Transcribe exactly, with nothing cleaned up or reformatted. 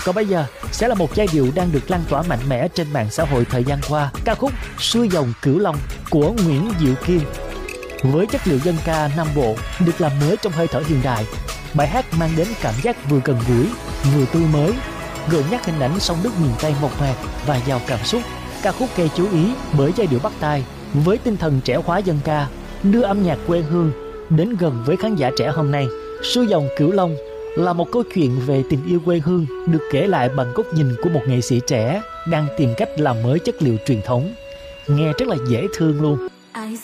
còn bây giờ sẽ là một giai điệu đang được lan tỏa mạnh mẽ trên mạng xã hội thời gian qua, ca khúc Xuôi dòng Cửu Long của Nguyễn Diệu Kim. Với chất liệu dân ca Nam Bộ được làm mới trong hơi thở hiện đại, bài hát mang đến cảm giác vừa gần gũi, vừa tươi mới, gợi nhắc hình ảnh sông nước miền Tây mộc mạc và giàu cảm xúc. Ca khúc gây chú ý bởi giai điệu bắt tai với tinh thần trẻ hóa dân ca, đưa âm nhạc quê hương đến gần với khán giả trẻ hôm nay. Xuôi dòng Cửu Long là một câu chuyện về tình yêu quê hương được kể lại bằng góc nhìn của một nghệ sĩ trẻ đang tìm cách làm mới chất liệu truyền thống. Nghe rất là dễ thương luôn.